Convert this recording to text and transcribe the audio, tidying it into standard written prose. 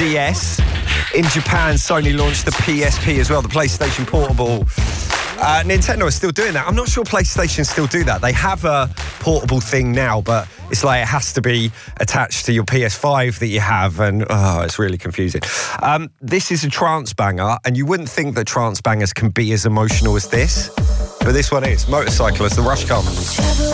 PS. In Japan, Sony launched the PSP as well, the PlayStation Portable. Nintendo is still doing that. I'm not sure PlayStation still do that. They have a portable thing now, but it's like it has to be attached to your PS5 that you have, and it's really confusing. This is a trance banger, and you wouldn't think that trance bangers can be as emotional as this, but this one is. Motorcycle as the rush comes.